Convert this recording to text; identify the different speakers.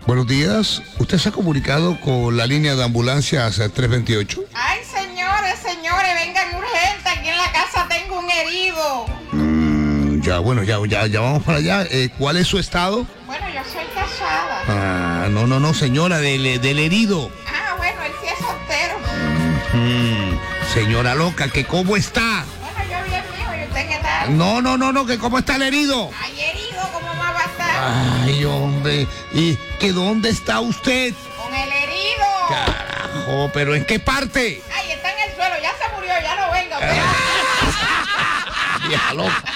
Speaker 1: Buenos días. ¿Usted se ha comunicado con la línea de ambulancias 328?
Speaker 2: Ay, señores, vengan urgente. Aquí en la casa tengo un herido.
Speaker 1: Ya vamos para allá. ¿Cuál es su estado?
Speaker 2: Bueno, yo soy casada.
Speaker 1: No, señora, del herido.
Speaker 2: Bueno, él sí es soltero.
Speaker 1: Señora loca, que cómo está.
Speaker 2: Bueno, yo bien, mijo. ¿Y usted qué tal?
Speaker 1: No, que cómo está el herido.
Speaker 2: Ay, herido, ¿cómo más va a estar?
Speaker 1: Ay, hombre. ¿Y que dónde está usted?
Speaker 2: Con el herido.
Speaker 1: Carajo, ¿pero en qué parte?
Speaker 2: Ay, está en el suelo, ya se murió, ya no venga.
Speaker 1: Vieja loca.